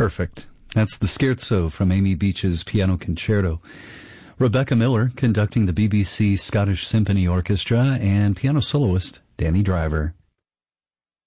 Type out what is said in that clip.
Perfect. That's the Scherzo from Amy Beach's Piano Concerto. Rebecca Miller conducting the BBC Scottish Symphony Orchestra, and piano soloist Danny Driver.